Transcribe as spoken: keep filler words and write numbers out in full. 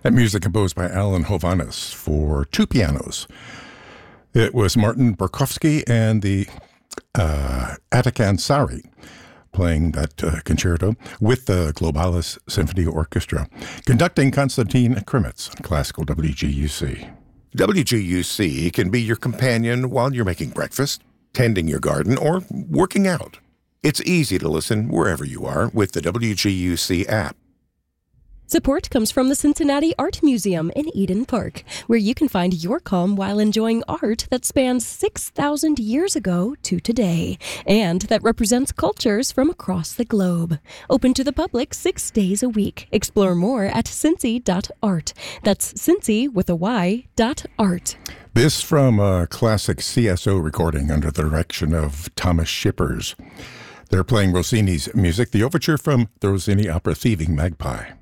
That music composed by Alan Hovhaness for two pianos. It was Martin Borkowski and the uh, Atakan Sari playing that uh, concerto with the Globalis Symphony Orchestra, conducting Konstantin Krimitz on Classical W G U C. W G U C can be your companion while you're making breakfast, tending your garden, or working out. It's easy to listen wherever you are with the W G U C app. Support comes from the Cincinnati Art Museum in Eden Park, where you can find your calm while enjoying art that spans six thousand years ago to today, and that represents cultures from across the globe. Open to the public six days a week. Explore more at cincy dot art. That's Cincy with a Y dot art. This from a classic C S O recording under the direction of Thomas Shippers. They're playing Rossini's music, the overture from the Rossini opera Thieving Magpie.